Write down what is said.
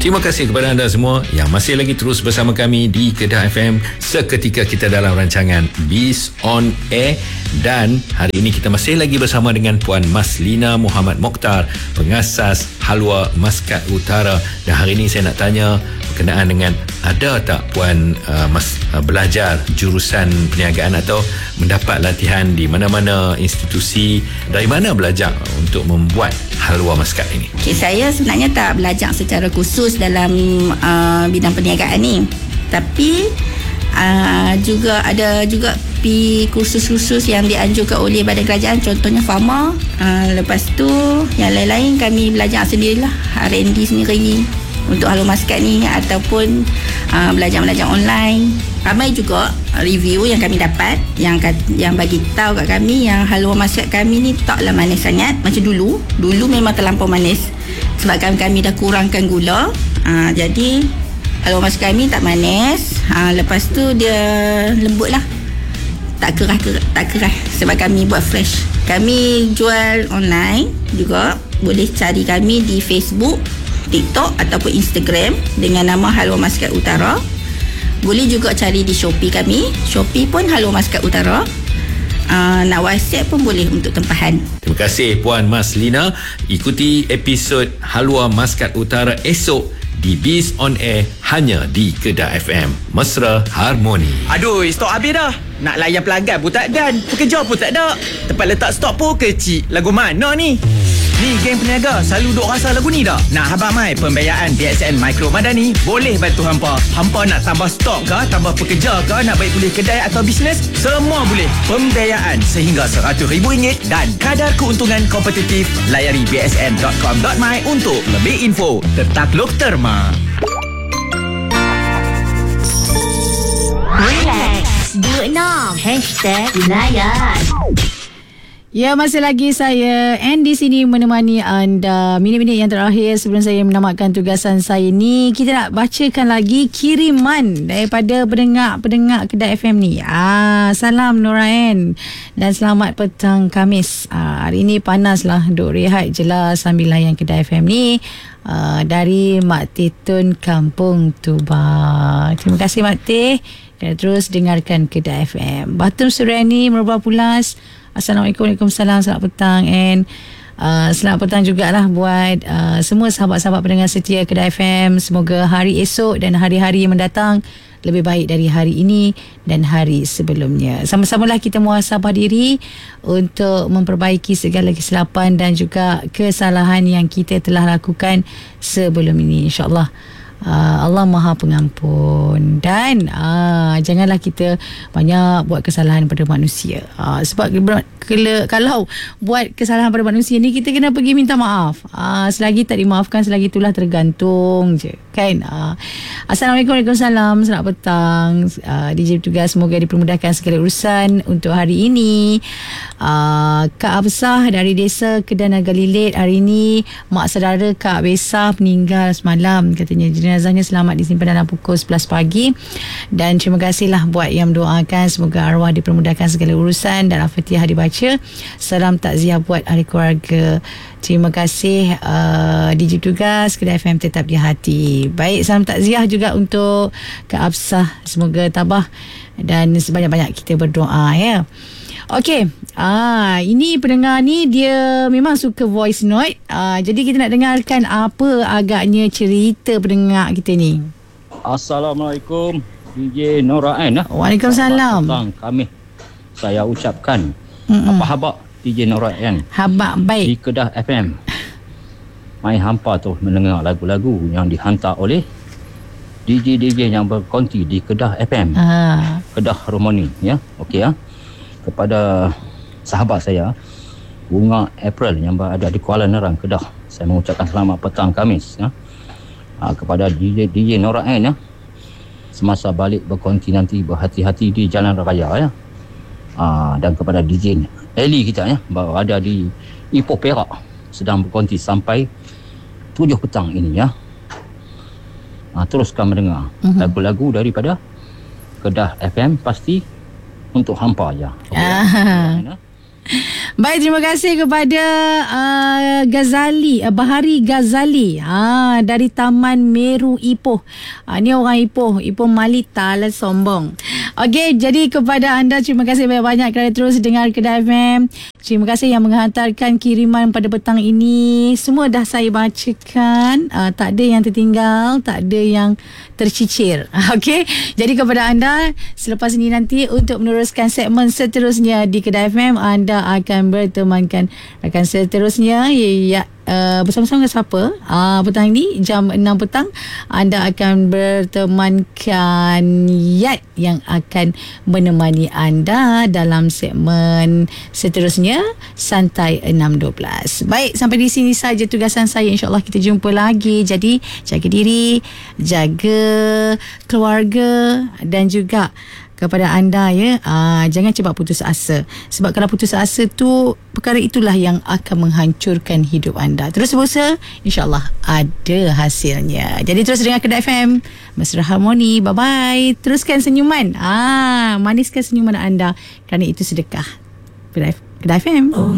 Terima kasih kepada anda semua yang masih lagi terus bersama kami di Kedah FM. Seketika kita dalam rancangan Biz on Air, dan hari ini kita masih lagi bersama dengan Puan Maslina Muhammad Mokhtar, pengasas Halwa Maskat Utara. Dan hari ini saya nak tanya berkenaan dengan, ada tak Puan belajar jurusan perniagaan atau mendapat latihan di mana-mana institusi? Dari mana belajar untuk membuat Halwa Maskat ini? Okay, saya sebenarnya tak belajar secara khusus dalam bidang perniagaan ni, tapi juga ada juga kursus-kursus yang dianjurkan oleh Badan Kerajaan, contohnya Pharma. Lepas tu yang lain-lain kami belajar sendirilah, R&D sendiri untuk Halwa Maskat ni, ataupun belajar online. Ramai juga review yang kami dapat yang bagi tahu kat kami yang Halwa Maskat kami ni taklah manis sangat macam dulu. Dulu memang terlampau manis sebab kami dah kurangkan gula. Jadi Halwa Maskat kami tak manis. Lepas tu dia lembut lah, tak keras sebab kami buat fresh. Kami jual online juga, boleh cari kami di Facebook, TikTok ataupun Instagram dengan nama Halwa Maskat Utara. Boleh juga cari di Shopee kami. Shopee pun Halwa Maskat Utara. Nak WhatsApp pun boleh untuk tempahan. Terima kasih Puan Maslina. Ikuti episod Halwa Maskat Utara esok di Biz on Air, hanya di Kedah FM. Mesra Harmoni. Aduh, stok habis dah. Nak layan pelanggan pun tak dan, pekerja pun tak ada. Tempat letak stok pun kecil. Lagu mana ni? Ni geng peniaga selalu duk rasa lagu ni dah. Nak habaq mai pembiayaan BSN Mikro Madani, boleh bantu hampa. Hampa nak tambah stok ke, tambah pekerja ke, nak baik pulih kedai atau bisnes, semua boleh. Pembiayaan sehingga RM100,000 dan kadar keuntungan kompetitif. Layari bsn.com.my untuk lebih info. Tertakluk terma. Relax, #6 Layan. Ya, masih lagi saya di sini menemani anda minit-minit yang terakhir sebelum saya menamatkan tugasan saya ni. Kita nak bacakan lagi kiriman daripada pendengar Kedah FM ni. Salam Noraen dan selamat petang Khamis. Hari ni panas lah, duk rehat je lah sambil layan Kedah FM ni. Dari Mak Titun Kampung Tuba. Terima kasih Mak Teh, dan terus dengarkan Kedah FM. Batum Suryani Merubah Pulas. Assalamualaikum, Waalaikumsalam, selamat petang. And selamat petang jugalah buat semua sahabat-sahabat pendengar setia Kedah FM. Semoga hari esok dan hari-hari yang mendatang lebih baik dari hari ini dan hari sebelumnya. Sama-samalah kita muhasabah diri untuk memperbaiki segala kesilapan dan juga kesalahan yang kita telah lakukan sebelum ini. InsyaAllah Allah Maha Pengampun. Dan janganlah kita banyak buat kesalahan pada manusia. Sebab kalau buat kesalahan pada manusia ni, kita kena pergi minta maaf. Selagi tak dimaafkan, selagi itulah tergantung je, kan? Assalamualaikum, Waalaikumsalam, selamat petang. DJ bertugas, semoga dipermudahkan segala urusan untuk hari ini. Kak Absah dari desa Kedah Naga Lilit, hari ini mak saudara Kak Besah meninggal semalam, katanya. Jenazahnya selamat disimpan dalam pukul 11 pagi. Dan terima kasihlah buat yang mendoakan, semoga arwah dipermudahkan segala urusan dan Al-Fatihah dibaca. Salam takziah buat ahli keluarga. Terima kasih DJ tugas Kedah FM tetap di hati. Baik, salam takziah juga untuk Kak Absah, semoga tabah dan sebanyak-banyak kita berdoa, ya. Okey, ini pendengar ni dia memang suka voice note. Jadi kita nak dengarkan apa agaknya cerita pendengar kita ni. Assalamualaikum DJ Noraen. Waalaikumsalam. Selamat kami saya ucapkan apa khabar DJ Noraen? Khabar baik. Di Kedah FM. Mai hampa tu mendengar lagu-lagu yang dihantar oleh DJ yang berkonti di Kedah FM. Kedah Harmoni, ya. Okey, ya. Kepada sahabat saya Bunga April yang berada di Kuala Nerang, Kedah, saya mengucapkan selamat petang Khamis, ya. Kepada DJ Noraen, ya, semasa balik berkonti nanti berhati-hati di jalan raya, ya. Dan kepada DJ Eli kita, ya, berada di Ipoh Perak, sedang berkonti sampai 7 petang ini, ya. Teruskan mendengar lagu-lagu daripada Kedah FM, pasti untuk hampa je. Okay. Baik, terima kasih kepada Bahari Ghazali dari Taman Meru Ipoh. Ni orang Ipoh Malita lah, sombong. Okey, jadi kepada anda terima kasih banyak-banyak kerana terus dengar Kedah FM. Terima kasih yang menghantarkan kiriman pada petang ini. Semua dah saya bacakan. Tak ada yang tertinggal, tak ada yang tercicir. Okey, jadi kepada anda selepas ini nanti untuk meneruskan segmen seterusnya di Kedah FM, anda akan bertemankan rakan seterusnya bersama-sama dengan siapa? Petang ini jam 6 petang anda akan bertemankan Yat yang akan menemani anda dalam segmen seterusnya Santai 6.12. Baik, sampai di sini saja tugasan saya. InsyaAllah kita jumpa lagi. Jadi jaga diri, jaga keluarga dan juga kepada anda jangan cepat putus asa, sebab kalau putus asa tu perkara itulah yang akan menghancurkan hidup anda. Terus berusaha, insyaAllah ada hasilnya. Jadi terus dengar Kedah FM, Mesra Harmoni. Bye bye. Teruskan senyuman, maniskan senyuman anda kerana itu sedekah. Kedah FM.